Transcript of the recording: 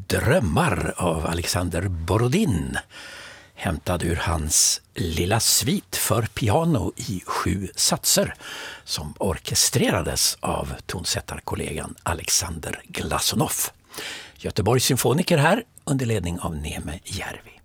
Drömmar av Alexander Borodin, hämtad ur hans lilla svit för piano i 7 satser som orkestrerades av tonsättarkollegan Alexander Glasonov. Göteborgs symfoniker här under ledning av Neme Järvi.